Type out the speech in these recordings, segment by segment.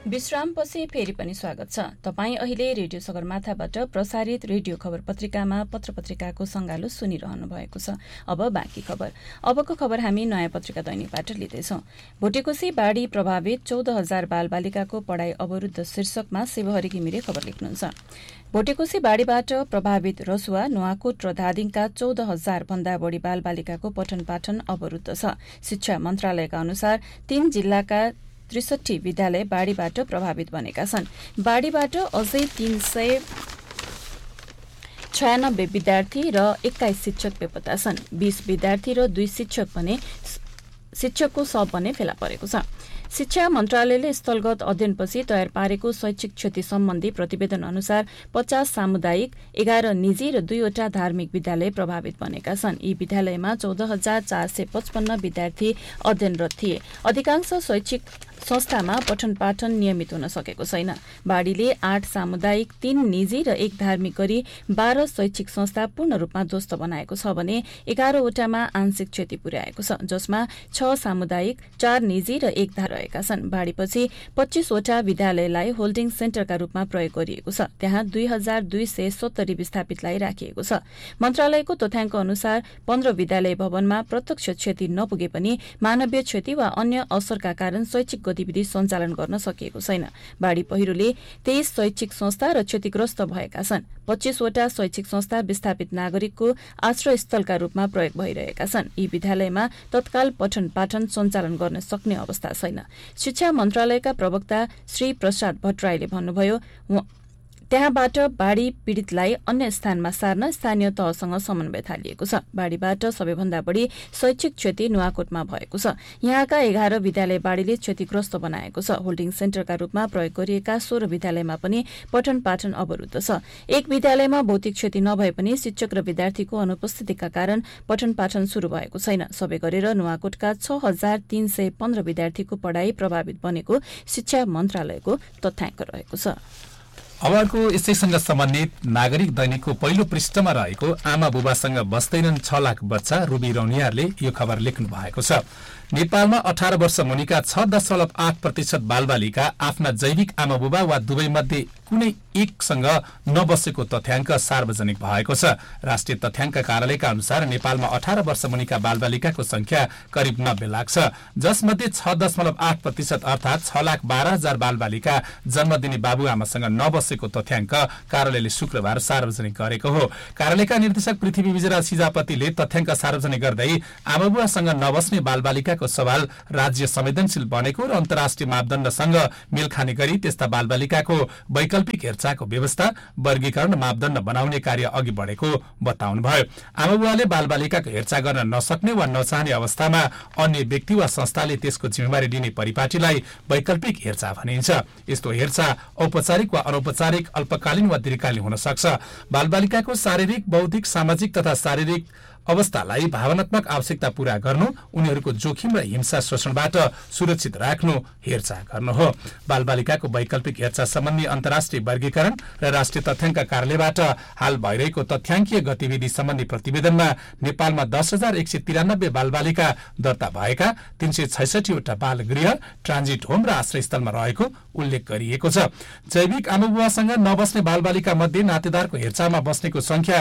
विश्रामपछि फेरि पनि स्वागत छ। तपाईँ अहिले रेडियो सगरमाथाबाट प्रसारित रेडियो खबर पत्रिकामा पत्रपत्रिकाको सङ्गालो सुनिरहनु भएको छ। अब बाँकी खबर। अबको खबर हामी नयाँ पत्रिका दैनिकबाट लिँदैछौँ। भोटेकोशी बाढी प्रभावित 14,000 बालबालिकाको पढाइ अवरुद्ध शीर्षकमा शिवहरि घिमिरे खबर लेख्नुहुन्छ। भोटेकोशी बाढीबाट प्रभावित रसुवा, नुवाकोट र धादिङका 14,000 भन्दा बढी बालबालिकाको पठन पाठन अवरुद्ध छ। शिक्षा मन्त्रालयका अनुसार 3 जिल्लाका 63 विद्यालय बाढीबाट प्रभावित बनेका छन्। बाढीबाट अझै 396 विद्यार्थी र 21 शिक्षक बेपत्ता छन्। 20 विद्यार्थी र 2 शिक्षकको शव भने फेला परेको छ। शिक्षा मन्त्रालयले स्थलगत अध्ययनपछि तयार पारेको शैक्षिक क्षति सम्बन्धी प्रतिवेदन अनुसार 50 सामुदायिक, 11 निजी र 2 वटा धार्मिक विद्यालय प्रभावित बनेका छन्। यी विद्यालयमा 14,455 विद्यार्थी अध्ययनरत थिए। अधिकांश शैक्षिक संस्थामा पठन पाठन नियमित हुन सकेको छैन। बाढीले 8 सामुदायिक, 3 निजी र 1 धार्मिक गरी 12 शैक्षिक संस्था पूर्ण रूपमा ध्वस्त बनाएको छ भने 11 वटामा आंशिक क्षति पुर्याएको छ, जसमा 6 सामुदायिक, 4 निजी र 1 धार्मिक रहेका छन्। बाढीपछि 25 वटा विद्यालयलाई होल्डिङ सेन्टरका रूपमा प्रयोग गरिएको छ। त्यहाँ 2,270 विस्थापितलाई राखिएको छ। मन्त्रालयको तथ्याङ्क अनुसार 15 विद्यालय भवनमा प्रत्यक्ष क्षति नपुगे पनि मानवीय क्षति वा अन्य असरका कारण शैक्षिक गतिविधि सञ्चालन गर्न सकिएको छैन। बाढी पहिरोले 23 शैक्षिक संस्था र क्षतिग्रस्त भएका छन्। 25 वटा शैक्षिक संस्था विस्थापित नागरिकको आश्रय स्थलका रूपमा प्रयोग भइरहेका छन्। यी विद्यालयमा तत्काल पठन पाठन सञ्चालन गर्न सक्ने अवस्था छैन। शिक्षा मन्त्रालयका प्रवक्ता श्री प्रसाद भट्टराईले भन्नुभयो, त्यहाँबाट बाढी पीड़ितलाई अन्य स्थानमा सार्न स्थानीय तहसँग समन्वय थालिएको छ। बाढीबाट सबैभन्दा बढी शैक्षिक क्षति नुवाकोटमा भएको छ। यहाँका 11 विद्यालय बाढीले क्षतिग्रस्त बनाएको छ। होल्डिङ सेन्टरका रूपमा प्रयोग गरिएका 16 विद्यालयमा पनि पठन पाठन अवरुद्ध छ। एक विद्यालयमा भौतिक क्षति नभए पनि शिक्षक र विद्यार्थीको अनुपस्थितिका कारण पठन पाठन शुरू भएको छैन। सबै गरेर नुवाकोटका 6,315 विद्यार्थीको पढाइ प्रभावित बनेको शिक्षा मन्त्रालयको तथ्याङ्क रहेको छ। अबको यसैसँग सम्बन्धित नागरिक दैनिकको पहिलो पृष्ठमा रहेको आमा बुबासँग बस्दैनन् 6 लाख बच्चा, रुबी रौनियारले यो खबर लेख्नु भएको छ। नेपालमा 18 वर्ष मुनिका 6.8% बालबालिका आफ्ना जैविक आमा बुबा वा दुवै मध्ये कुनै एकसँग नबसेको तथ्याङ्क सार्वजनिक भएको छ। राष्ट्रिय तथ्याङ्क कार्यालयका अनुसार नेपालमा 18 वर्ष मुनिका बालबालिकाको संख्या करिब 90 लाख छ, जसमध्ये 6.8% अर्थात 6,12,000 बालबालिका जन्म दिने बाबुआमासँग नबसेको तथ्याङ्क कार्यालयले शुक्रबार सार्वजनिक गरेको हो। कार्यालयका निर्देशक पृथ्वी विजय सिजापतिले तथ्याङ्क सार्वजनिक गर्दै आमाबुवासँग नबस्ने बालबालिकाको सवाल राज्य संवेदनशील बनेको र अन्तर्राष्ट्रिय मापदण्डसँग मेल खाने गरी त्यस्ता बालबालिकाको वैकल्पिक हेरचाहको व्यवस्था, वर्गीकरण र मापदण्ड बनाउने कार्य अघि बढेको बताउनुभयो। आमाबुवाले बालबालिकाको हेरचाह गर्न नसक्ने वा नचाहने अवस्थामा अन्य व्यक्ति वा संस्थाले त्यसको जिम्मेवारी लिने परिपाटीलाई वैकल्पिक हेरचाह भनिन्छ। यस्तो हेरचाह औपचारिक वा अनौपचारिक, अल्पकालीन वा दीर्घकालीन हुन सक्छ। बालबालिकाको शारीरिक, बौद्धिक, सामाजिक तथा शारीरिक अवस्थालाई भावनात्मक आवश्यकता पूरा गर्नु, उनीहरूको जोखिम र हिंसा शोषणबाट सुरक्षित राख्नु हेरचाह गर्नु हो। बालबालिकाको वैकल्पिक हेरचाह सम्बन्धी अन्तर्राष्ट्रिय वर्गीकरण र राष्ट्रिय तथ्याङ्क कार्यालयबाट हाल भइरहेको तथ्याङ्कीय गतिविधि सम्बन्धी प्रतिवेदनमा नेपालमा 10,193 बालबालिका दर्ता भएका, 366 वटा बालगृह, ट्रान्जिट होम र आश्रयस्थलमा रहेको उल्लेख गरिएको छ। जैविक आमाबुवासँग नबस्ने बालबालिका मध्ये नातेदारको हेरचाहमा बस्नेको संख्या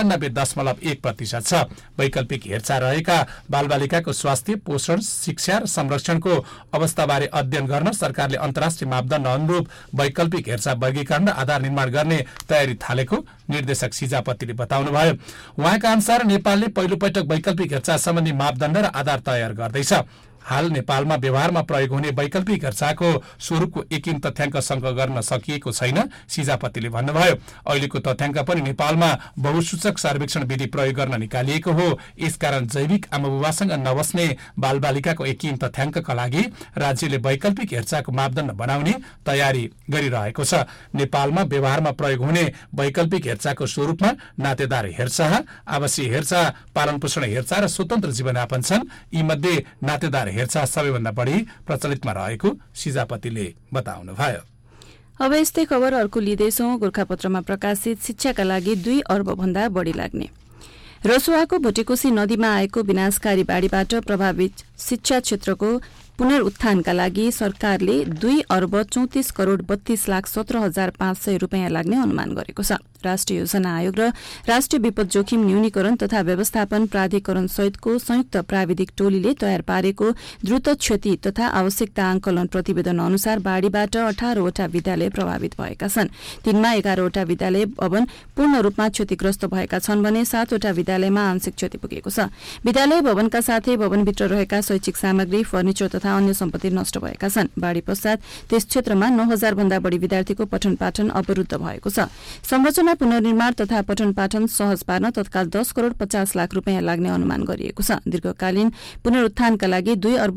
93.1% छ। वैकल्पिक हेरचाह रहेका बालबालिकाको स्वास्थ्य, पोषण, शिक्षा र संरक्षणको अवस्थाबारे अध्ययन गर्न सरकारले अन्तर्राष्ट्रिय मापदण्ड अनुरूप वैकल्पिक हेरचाह वर्गीकरण र आधार निर्माण गर्ने तयारी थालेको निर्देशक सिजापतिले बताउनुभयो। उहाँका अनुसार नेपालले पहिलोपटक वैकल्पिक हेरचाह सम्बन्धी मापदण्ड र आधार तयार गर्दैछ। हाल नेपालमा व्यवहारमा प्रयोग हुने वैकल्पिक हेरचाहको स्वरूपको एकिन तथ्याङ्क संग्रह गर्न सकिएको छैन, सिजापतिले भन्नुभयो। अहिलेको तथ्याङ्क पनि नेपालमा बहुसूचक सर्वेक्षण विधि प्रयोग गर्न निकालिएको हो। यसकारण जैविक आमाबुवासँग नबस्ने बालबालिकाको एकिन तथ्याङ्कका लागि राज्यले वैकल्पिक हेरचाहको मापदण्ड बनाउने तयारी गरिरहेको छ। नेपालमा व्यवहारमा प्रयोग हुने वैकल्पिक हेरचाहको स्वरूपमा नातेदार हेरचाह, आवासीय हेरचाह, पालनपोषण हेरचाह र स्वतन्त्र जीवनयापन छन्। यीमध्ये नातेदार हेरचाह सबैभन्दा बढी प्रचलितमा रहेको सिजापतिले बताउनुभयो। अब यस्तै खबर अर्को लिँदैछौँ। गोर्खापत्रमा प्रकाशित शिक्षाका लागि 2 अर्ब भन्दा बढी लाग्ने। रसुवाको भोटेकोशी नदीमा आएको विनाशकारी बाढीबाट प्रभावित शिक्षा क्षेत्रको पुनरुत्थानका लागि सरकारले 2,34,32,17,500 रूपियाँ लाग्ने अनुमान गरेको छ। राष्ट्रिय योजना आयोग र राष्ट्रिय विपद जोखिम न्यूनीकरण तथा व्यवस्थापन प्राधिकरण सहितको संयुक्त प्राविधिक टोलीले तयार पारेको द्रुत क्षति तथा आवश्यकता आंकलन प्रतिवेदन अनुसार बाढ़ीबाट 18वटा विद्यालय प्रभावित भएका छन्। तिनमा 11वटा विद्यालय भवन पूर्ण रूपमा क्षतिग्रस्त भएका छन् भने 7वटा विद्यालयमा आंशिक क्षति पुगेको छ। विद्यालय भवनका साथै भवनभित्र रहेका शैक्षिक सामग्री, फर्निचर तथा अन्य सम्पत्ति नष्ट भएका छन्। बाढ़ी पश्चात त्यस क्षेत्रमा 9,000 भन्दा बढ़ी विद्यार्थीको पठन पाठन अवरुद्ध भएको छ। संरचना पुनर्निर्माण तथा पठन पाठन सहज पार्न तत्काल 10,50,00,000 रूपियाँ लाग्ने अनुमान गरिएको छ। दीर्घकालीन पुनरुत्थानका लागि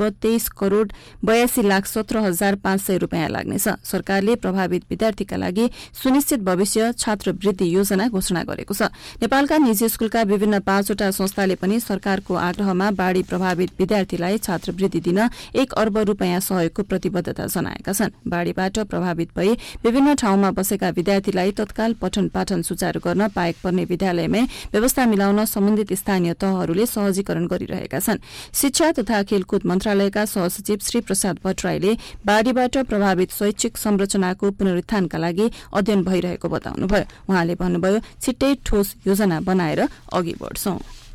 2,23,82,17,500 रूपियाँ लाग्नेछ। सरकारले प्रभावित विद्यार्थीका लागि सुनिश्चित भविष्य छात्रवृत्ति योजना घोषणा गरेको छ। नेपालका निजी स्कूलका विभिन्न 5वटा संस्थाले पनि सरकारको आग्रहमा बाढ़ी प्रभावित विद्यार्थीलाई छात्रवृत्ति दिन 1 अर्ब रूपियाँ सहयोगको प्रतिबद्धता जनाएका छन्। बाढ़ीबाट प्रभावित भई विभिन्न ठाउँमा बसेका विद्यार्थीलाई तत्काल पठन पाठन सुचारू गर्न पाएक पर्ने विद्यालयमै व्यवस्था मिलाउन सम्बन्धित स्थानीय तहहरूले सहजीकरण गरिरहेका छन्। शिक्षा तथा खेलकुद मन्त्रालयका सहसचिव श्री प्रसाद भट्टराईले बाढ़ीबाट प्रभावित शैक्षिक संरचनाको पुनरुत्थानका लागि अध्ययन भइरहेको बताउनुभयो। उहाँले भन्नुभयो, छिट्टै ठोस योजना बनाएर अघि बढ्छौं।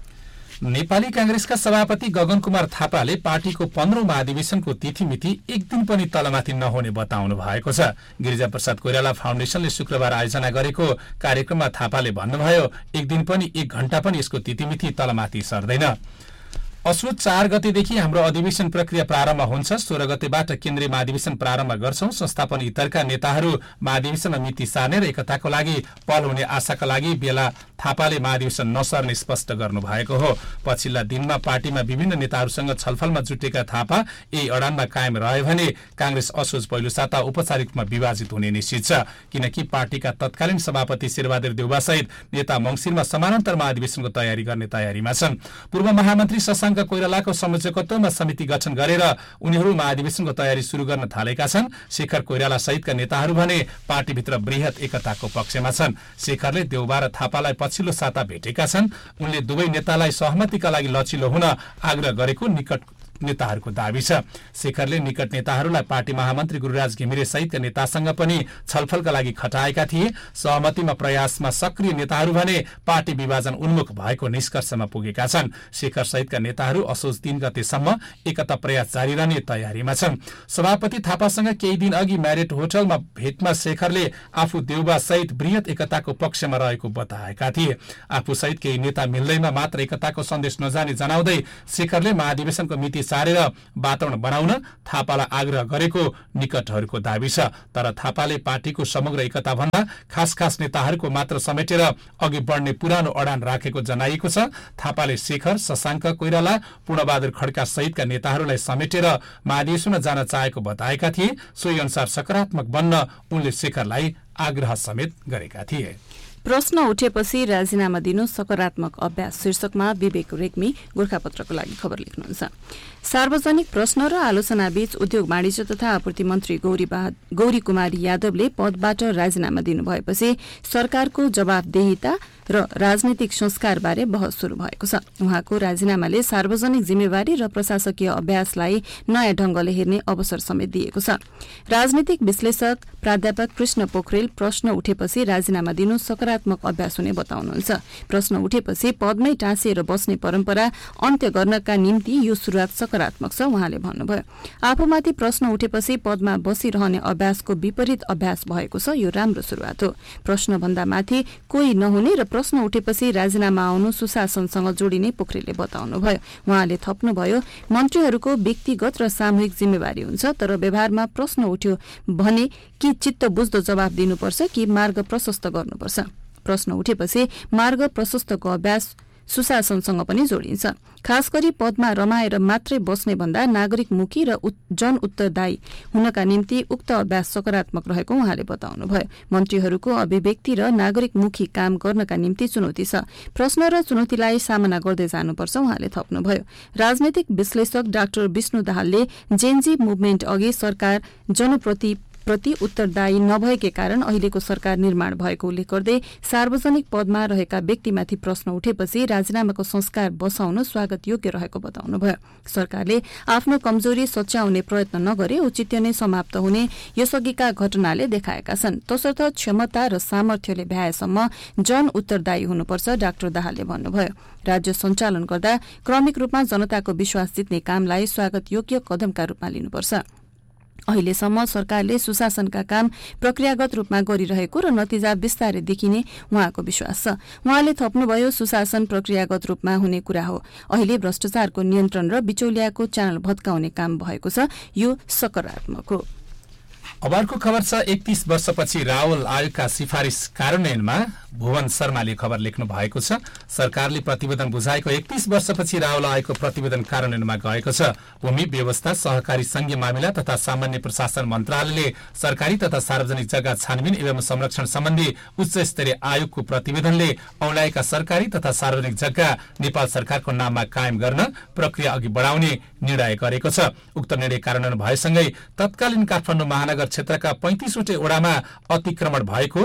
नेपाली कांग्रेसका सभापति गगन कुमार थापाले पार्टीको 15औं महाधिवेशनको तिथिमिति एक दिन पनि तलमाथि नहुने बताउनु भएको छ। गिरिजाप्रसाद कोइराला फाउन्डेशनले शुक्रबार आयोजना गरेको कार्यक्रममा थापाले भन्नुभयो, एक दिन पनि 1 घण्टा पनि यसको तिथिमिति तलमाथि सर्दैन। असोज 4 गतेदेखि हाम्रो अधिवेशन प्रक्रिया प्रारम्भ हुन्छ। 16 गतेबाट केन्द्रीय महाधिवेशन प्रारम्भ गर्छौं। संस्थापन इतरका नेताहरू महाधिवेशनमा मिति सार्ने र एकताको लागि पहल हुने आशाका लागि बेला थापाले महाधिवेशन नसर्ने स्पष्ट गर्नु भएको हो। पछिल्ला दिनमा पार्टीमा विभिन्न नेताहरूसँग छलफलमा जुटेका थापा यही अडानमा कायम रह्यो भने कांग्रेस असोज पहिलो साता औपचारिक रूपमा विभाजित हुने निश्चित छ, किनकि पार्टीका तत्कालीन सभापति शेरबहादुर देउवा सहित नेता मंसिरमा समानान्तर महाधिवेशनको तयारी गर्ने तयारीमा छन्। पूर्व महामन्त्री शशाङ्क कोइरालाको संयोजकत्वमा समिति गठन गरेर उनीहरू महाधिवेशनको तयारी शुरू गर्न थालेका छन्। शेखर कोइराला सहितका नेताहरू भने पार्टीभित्र बृहत एकताको पक्षमा छन्। शेखरले देउबा र थापालाई पछिल्लो साता भेटेका छन्। उनले दुवै नेतालाई सहमतिका लागि लचिलो हुन आग्रह गरेको निकट नेताहरूको दाबी छ। शेखरले निकट नेताहरूलाई पार्टी महामन्त्री गुरुराज घिमिरे सहितका नेतासँग पनि छलफलका लागि खटाएका थिए। सहमतिमा प्रयासमा सक्रिय नेताहरू भने पार्टी विभाजन उन्मुख भएको निष्कर्षमा पुगेका छन्। शेखर सहितका नेताहरू असोज 3 गतेसम्म एकता प्रयास जारी रहने तयारीमा छन्। सभापति थापासँग केही दिन अघि म्यारिट होटलमा भेटमा शेखरले आफू देउबा सहित बृहत एकताको पक्षमा रहेको बताएका थिए। आफू सहित केही नेता मिल्दैमा मात्र एकताको सन्देश नजाने जनाउँदै शेखरले महाधिवेशनको मिति सारेर वातावरण बनाउन थापालाई आग्रह गरेको निकटहरूको दाबी छ। तर थापाले पार्टीको समग्र एकता भन्दा खास नेताहरूको मात्र समेटेर अघि बढ्ने पुरानो अडान राखेको जनाइएको छ। थापाले शेखर, शशाङ्क कोइराला, पूर्णबहादुर खड्का सहितका नेताहरूलाई समेटेर महाधिवेशनमा जान चाहेको बताएका थिए। सोही अनुसार सकारात्मक बन्न उनले शेखरलाई आग्रह समेत गरेका थिए। प्रश्न उठेपछि राजीनामा दिनु सकारात्मक अभ्यास शीर्षकमा विवेक रेग्मी गोर्खापत्रको लागि खबर लेख्नुहुन्छ। सार्वजनिक प्रश्न र आलोचना बीच उद्योग वाणिज्य तथा आपूर्ति मन्त्री गौरी कुमारी यादवले पदबाट राजीनामा दिनुभएपछि सरकारको जवाबदेहिता र राजनीतिक संस्कारबारे बहस शुरू भएको छ। उहाँको राजीनामाले सार्वजनिक जिम्मेवारी र प्रशासकीय अभ्यासलाई नयाँ ढंगले हेर्ने अवसर समेत दिएको छ। राजनीतिक विश्लेषक प्राध्यापक कृष्ण पोखरेल प्रश्न उठेपछि राजीनामा दिनु सकारात्मक अभ्यास हुने बताउनुहुन्छ। प्रश्न उठेपछि पदमै टाँसिएर बस्ने परम्परा अन्त्य गर्नका निम्ति यो शुरूआत सकारात्मक छ। उहाँले भन्नुभयो, आफूमाथि प्रश्न उठेपछि पदमा बसिरहने अभ्यासको विपरीत अभ्यास भएको छ। यो राम्रो शुरूआत हो। प्रश्नभन्दा माथि कोही नहुने र प्रश्न उठेपछि राजीनामा आउनु सुशासनसँग जोडिने पोखरेलले बताउनुभयो। उहाँले थप्नुभयो, मन्त्रीहरूको व्यक्तिगत र सामूहिक जिम्मेवारी हुन्छ, तर व्यवहारमा प्रश्न उठ्यो भने कि चित्त बुझ्दो जवाब दिनुपर्छ कि मार्ग प्रशस्त गर्नुपर्छ। प्रश्न उठेपछि मार्ग प्रशस्तको अभ्यास सुशासनसँग पनि जोडिन्छ। खास गरी पदमा रमाएर मात्रै बस्ने भन्दा नागरिकमुखी र जन उत्तरदायी हुनका निम्ति उक्त अभ्यास सकारात्मक रहेको उहाँले बताउनुभयो। मन्त्रीहरूको अभिव्यक्ति र नागरिकमुखी काम गर्नका निम्ति चुनौती छ। प्रश्न र चुनौतीलाई सामना गर्दै जानुपर्छ उहाँले थप्नुभयो। राजनैतिक विश्लेषक डाक्टर विष्णु दाहालले जेनजी मुभमेन्ट अघि सरकार जनप्रति प्रति उत्तरदायी नभएकै कारण अहिलेको सरकार निर्माण भएको उल्लेख गर्दै सार्वजनिक पदमा रहेका व्यक्तिमाथि प्रश्न उठेपछि राजीनामाको संस्कार बसाउनु स्वागत योग्य रहेको बताउनुभयो। सरकारले आफ्नो कमजोरी सच्याउने प्रयत्न नगरे औचित्य नै समाप्त हुने यसअघिका घटनाले देखाएका छन्। तसर्थ क्षमता र सामर्थ्यले भ्याएसम्म जन उत्तरदायी हुनुपर्छ डाक्टर दाहालले भन्नुभयो। राज्य सञ्चालन गर्दा क्रमिक रूपमा जनताको विश्वास जित्ने कामलाई स्वागत योग्य कदमका रूपमा लिनुपर्छ। अहिलेसम्म सरकारले सुशासनका काम प्रक्रियागत रूपमा गरिरहेको र नतिजा विस्तारै देखिने उहाँको विश्वास छ। उहाँले थप्नुभयो, सुशासन प्रक्रियागत रूपमा हुने कुरा हो। अहिले भ्रष्टाचारको नियन्त्रण र बिचौलियाको च्यानल भत्काउने काम भएको छ। यो सकारात्मक हो। अब अर्को खबर छ, 31 वर्षपछि रावल आयोगका सिफारिस कार्यान्वयनमा भुवन शर्माले खबर लेख्नु भएको छ। सरकारले प्रतिवेदन बुझाएको 31 वर्षपछि रावल आयोगको प्रतिवेदन कार्यान्वयनमा गएको छ। भूमि व्यवस्था, सहकारी संघीय मामिला तथा सामान्य प्रशासन मन्त्रालयले सरकारी तथा सार्वजनिक जग्गा छानबिन एवं संरक्षण सम्बन्धी उच्च स्तरीय आयोगको प्रतिवेदनले औंलाएका सरकारी तथा सार्वजनिक जग्गा नेपाल सरकारको नाममा कायम गर्न प्रक्रिया अघि बढाउने निर्णय गरेको छ। उक्त निर्णय कार्यान्वयन भएसँगै तत्कालीन काठमाडौँ महानगर क्षेत्रका 35वटै वडामा अतिक्रमण भएको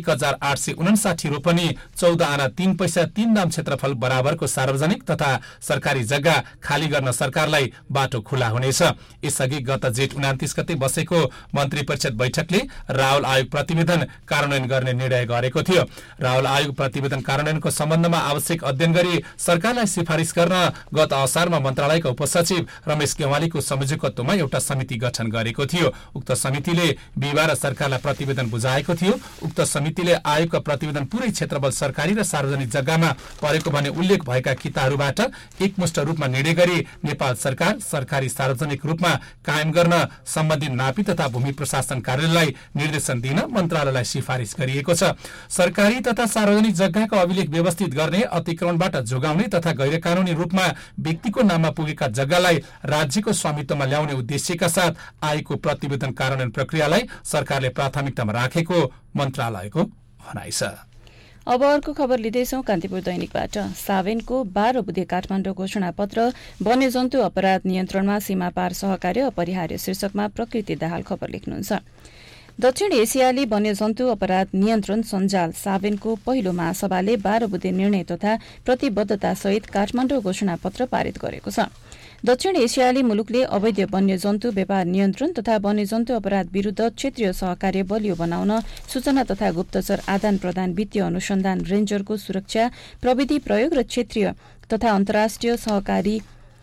1859 रोपनी 14 आना 3 पैसा 3 नाम क्षेत्रफल बराबरको सार्वजनिक तथा सरकारी जग्गा खाली गर्न सरकारलाई बाटो खुला हुनेछ। यसअघि गत जेठ 29 गते बसेको मन्त्री परिषद बैठकले रावल आयोग प्रतिवेदन कार्यान्वयन गर्ने निर्णय गरेको थियो। रावल आयोग प्रतिवेदन कार्यान्वयनको सम्बन्धमा आवश्यक अध्ययन गरी सरकारलाई सिफारिस गर्न गत असारमा मन्त्रालयका उपसचिव रमेश गेवालीको संयोजकत्वमा एउटा समिति गठन गरेको थियो। उक्त समितिले बिहिबार सरकारलाई प्रतिवेदन बुझाएको थियो। उक्त समितिले आयोगका प्रतिवेदन पूरै क्षेत्रफल सरकारी र सार्वजनिक जग्गामा परेको भन्ने उल्लेख भएका किताहरूबाट एकमुष्ट रूपमा निर्णय गरी नेपाल सरकार सरकारी सार्वजनिक रूपमा कायम गर्न सम्बन्धित नापी तथा भूमि प्रशासन कार्यालयलाई निर्देशन दिन मन्त्रालयलाई सिफारिस गरिएको छ। सरकारी तथा सार्वजनिक जग्गाको अभिलेख व्यवस्थित गर्ने, अतिक्रमणबाट जोगाउने तथा गैरकानूनी रूपमा व्यक्तिको नाममा पुगेका जग्गालाई राज्यको स्वामित्वमा ल्याउने उद्देश्यका साथ आयोगको प्रतिवेदन कार्यान्वयन प्रक्रियालाई सरकारले प्राथमिकतामा राखेको मन्त्रालयको भनाइ छ। अब अर्को खबर लिँदैछौं कान्तिपुर दैनिकबाट। सावेनको 12 बुधे काठमाडौँ घोषणापत्र, वन्यजन्तु अपराध नियन्त्रणमा सीमापार सहकार्य अपरिहार्य शीर्षकमा प्रकृति दाहाल खबर लेख्नुहुन्छ। दक्षिण एसियाली वन्यजन्तु अपराध नियन्त्रण सञ्जाल सावेनको पहिलो महासभाले 12 बुधे निर्णय तथा प्रतिबद्धतासहित काठमाडौँ घोषणापत्र पारित गरेको छ। दक्षिण एसियाली मुलुकले अवैध वन्यजन्तु व्यापार नियन्त्रण तथा वन्यजन्तु अपराध विरूद्ध क्षेत्रीय सहकार्य बलियो बनाउन, सूचना तथा गुप्तचर आदान प्रदान, वित्तीय अनुसन्धान, रेन्जरको सुरक्षा, प्रविधि प्रयोग र क्षेत्रीय तथा अन्तर्राष्ट्रिय सहकारी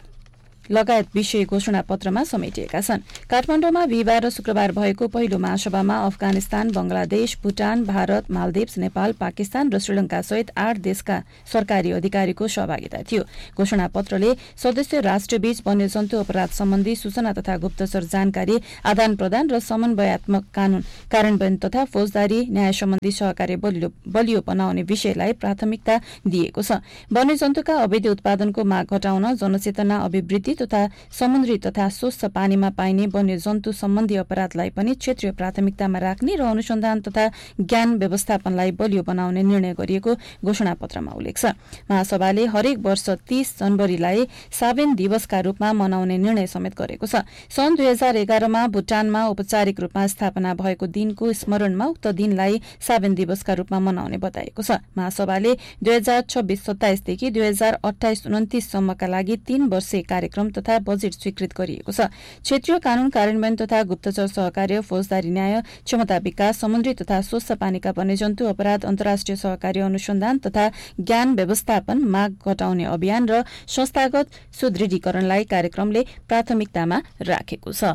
लगायत विषय घोषणापत्रमा समेटिएका छन्। काठमाडौँमा बिहिबार र शुक्रबार भएको पहिलो महासभामा अफगानिस्तान, बंगलादेश, भूटान, भारत, मालदिप्स, नेपाल, पाकिस्तान र श्रीलंका सहित 8 देशका सरकारी अधिकारीको सहभागिता थियो। घोषणापत्रले सदस्य राष्ट्रबीच वन्यजन्तु अपराध सम्बन्धी सूचना तथा गुप्तचर जानकारी आदान प्रदान र समन्वयात्मक कानून कार्यान्वयन तथा फौजदारी न्याय सम्बन्धी सहकार्य बलियो बनाउने विषयलाई प्राथमिकता दिएको छ। वन्यजन्तुका अवैध उत्पादनको माग घटाउन, जनचेतना अभिवृद्धि तथा समुद्री तथा स्वच्छ पानीमा पाइने वन्यजन्तु सम्बन्धी अपराधलाई पनि क्षेत्रीय प्राथमिकतामा राख्ने र अनुसन्धान तथा ज्ञान व्यवस्थापनलाई बलियो बनाउने निर्णय गरिएको घोषणापत्रमा उल्लेख छ। महासभाले हरेक वर्ष 30 जनवरीलाई सावेन दिवसका रूपमा मनाउने निर्णय समेत गरेको छ। सन् 2011मा भूटानमा औपचारिक रूपमा स्थापना भएको दिनको स्मरणमा उक्त दिनलाई सावेन दिवसका रूपमा मनाउने बताएको छ। महासभाले 2026-27 देखि 2028-29 सम्मका लागि 3 वर्षीय कार्यक्रम तथा बजेट स्वीकृत गरिएको छ। क्षेत्रीय कानून कार्यान्वयन तथा गुप्तचर सहकार्य, फौजदारी न्याय, क्षमता विकास, समुद्री तथा स्वच्छ पानीका वन्यजन्तु अपराध, अन्तर्राष्ट्रिय सहकार्य अनुसन्धान तथा ज्ञान व्यवस्थापन, माग घटाउने अभियान र संस्थागत सुदृढीकरणलाई कार्यक्रमले प्राथमिकतामा राखेको छ।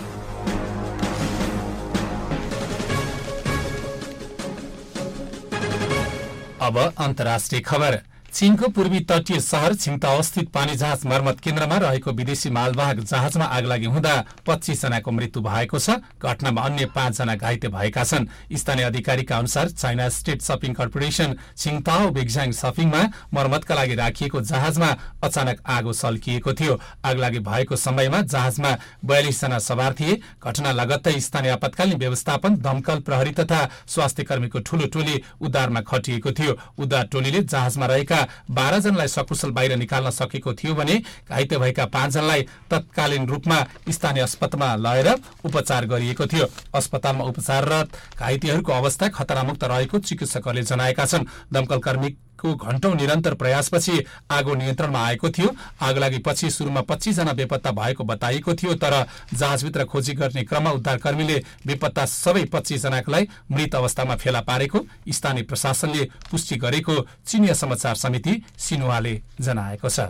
अब अन्तर्राष्ट्रिय खबर। चीनको पूर्वी तटीय शहर छिङताओ अवस्थित पानी जहाज मर्मत केन्द्रमा रहेको विदेशी मालवाहक जहाजमा आगलागी हुँदा 25 जनाको मृत्यु भएको छ। घटनामा अन्य 5 जना घाइते भएका छन्। स्थानीय अधिकारीका अनुसार चाइना स्टेट सपिङ कर्पोरेसन छिङताओ बेक्जाङ सपिङमा मर्मतका लागि राखिएको जहाजमा अचानक आगो सल्किएको थियो। आगलागी भएको समयमा जहाजमा 42 जना सवार थिए। घटना लगत्तै स्थानीय आपतकालीन व्यवस्थापन, दमकल, प्रहरी तथा स्वास्थ्य कर्मीको ठूलो टोली उद्धारमा खटिएको थियो। उद्धार टोलीले जहाजमा रहेका 12 जनालाई सकुशल बाहिर निकाल्न सकेको थियो भने घाइते भएका 5 जनालाई तत्कालीन रूपमा स्थानीय अस्पतालमा लगेर उपचार गरिएको थियो। अस्पतालमा उपचाररत घाइतेहरूको अवस्था खतरामुक्त रहेको चिकित्सकहरूले जनाएका छन्। दमकल कर्मीको घण्टौं निरन्तर प्रयासपछि आगो नियन्त्रणमा आएको थियो। आगलागीपछि सुरुमा 25 जना बेपत्ता भएको बताइएको थियो, तर जहाजभित्र खोजी गर्ने क्रममा उद्धारकर्मीले बेपत्ता सबै 25 जनालाई मृत अवस्थामा फेला पारेको स्थानीय प्रशासनले पुष्टि गरेको चिनिया समाचार समिति सिन्हुवाले जनाएको छ।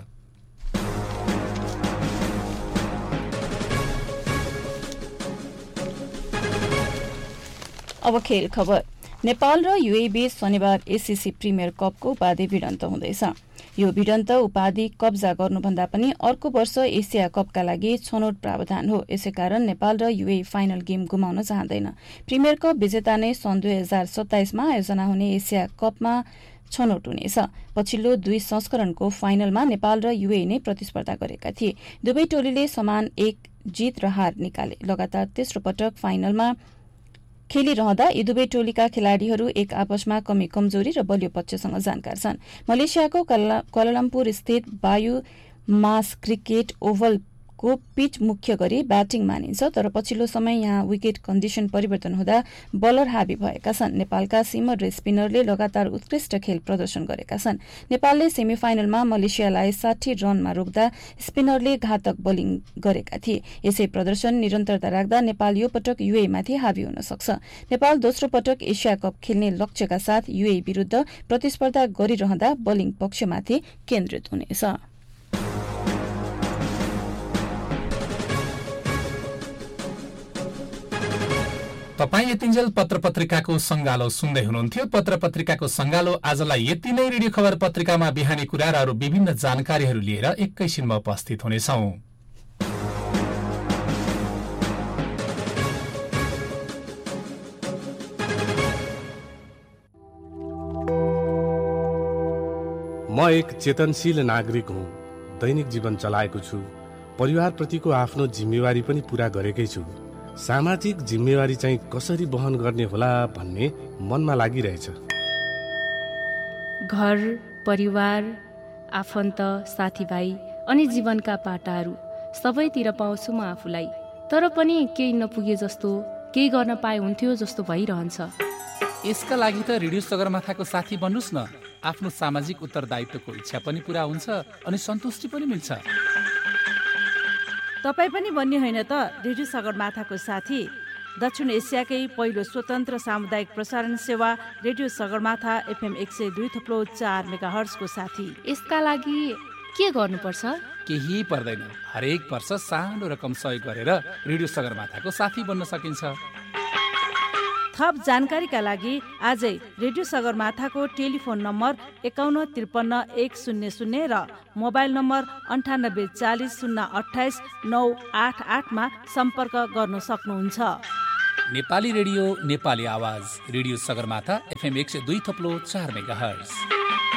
अब खेल खबर। नेपाल र युए बीच शनिबार एसीसी प्रिमियर कपको उपाधि भिडन्त हुँदैछ। यो भिडन्त उपाधि कब्जा गर्नुभन्दा पनि अर्को वर्ष एसिया कपका लागि छनौट प्रावधान हो। यसैकारण नेपाल र युए फाइनल गेम गुमाउन चाहँदैन। प्रिमियर कप विजेता नै सन् 2027 मा आयोजना हुने एसिया कपमा छनौट हुनेछ। पछिल्लो 2 संस्करणको फाइनलमा नेपाल र युए नै प्रतिस्पर्धा गरेका थिए। दुवै टोलीले समान 1 जित र हार निकाले। लगातार तेस्रो पटक फाइनलमा खेलिरहँदा यी दुवै टोलीका खेलाड़ीहरू एक आपसमा कमी कमजोरी र बलियो पक्षसँग जानकार छन्। मलेसियाको क्वालालम्पुर स्थित बायु मास क्रिकेट ओभलको पिच मुख्य गरी ब्याटिङ मानिन्छ, तर पछिल्लो समय यहाँ विकेट कन्डिसन परिवर्तन हुँदा बलर हावी भएका छन्। नेपालका सिमर र स्पिनरले लगातार उत्कृष्ट खेल प्रदर्शन गरेका छन्। नेपालले सेमिफाइनलमा मलेसियालाई 60 रनमा रोक्दा स्पिनरले घातक बोलिङ गरेका थिए। यसै प्रदर्शन निरन्तरता राख्दा नेपाल यो पटक युए माथि हावी हुन सक्छ। नेपाल दोस्रो पटक एसिया कप खेल्ने लक्ष्यका साथ युए विरुद्ध प्रतिस्पर्धा गरिरहँदा बोलिङ पक्षमाथि केन्द्रित हुनेछ। तपाईँ यतिन्जेल पत्र पत्रिकाको संगालो सुन्दै हुनुहुन्थ्यो। पत्र पत्रिकाको संगालो आजलाई यति नै। रेडियो खबर पत्रिकामा बिहानी कुरा र अरू विभिन्न जानकारीहरू लिएर एकैछिनमा उपस्थित हुनेछौं। म एक चेतनशील नागरिक हुँ। दैनिक जीवन चलाएको छु। परिवारप्रतिको आफ्नो जिम्मेवारी पनि पूरा गरेकै छु। सामाजिक जिम्मेवारी चाहिँ कसरी वहन गर्ने होला भन्ने मनमा लागिरहेछ। घर, परिवार, आफन्त, साथीभाइ अनि जीवनका पाटाहरू सबैतिर पाउँछु म आफूलाई। तर पनि केही नपुगे जस्तो, केही गर्न पाए हुन्थ्यो जस्तो भइरहन्छ। यसका लागि त रेडियो सगरमाथाको साथी बन्नुस् न। आफ्नो सामाजिक उत्तरदायित्वको इच्छा पनि पूरा हुन्छ अनि सन्तुष्टि पनि मिल्छ। तपाईँ पनि बन्ने होइन त रेडियो सगरमाथाको साथी। दक्षिण एसियाकै पहिलो स्वतन्त्र सामुदायिक प्रसारण सेवा रेडियो सगरमाथा FM 102.4 मेगाहर्जको साथी। यसका लागि के गर्नुपर्छ? केही पर्दैन। हरेक वर्ष सानो रकम सहयोग गरेर रेडियो सगरमाथाको साथी बन्न सकिन्छ। थप जानकारीका लागि आजै रेडियो सगरमाथाको टेलिफोन नम्बर 5153 100 र मोबाइल नम्बर 9840 028 988 मा सम्पर्क गर्न सक्नुहुन्छ। नेपाली रेडियो, नेपाली आवाज, रेडियो सगरमाथा FM 102.4 मेगाहर्ज।